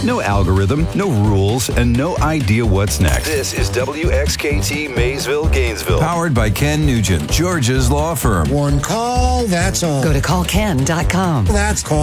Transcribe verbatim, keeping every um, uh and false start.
No algorithm, no rules, and no idea what's next. This is W X K T Maysville, Gainesville. Powered by Ken Nugent, George's law firm. One call, that's all. Go to call ken dot com. That's call.